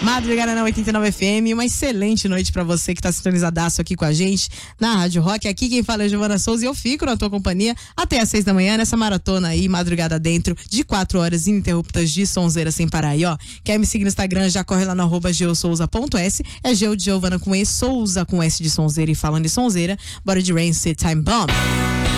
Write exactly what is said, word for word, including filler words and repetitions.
Madrugada na oitenta e nove F M, uma excelente noite pra você que tá sintonizadaço aqui com a gente na Rádio Rock. Aqui quem fala é Giovana Souza e eu fico na tua companhia até às seis da manhã nessa maratona aí, madrugada dentro, de quatro horas ininterruptas de sonzeira sem parar. E ó, quer me seguir no Instagram, já corre lá no arroba geosouza ponto s, é Geo de Giovana com E, Souza com S de sonzeira. E falando de sonzeira, bora de Rancid Time Bomb.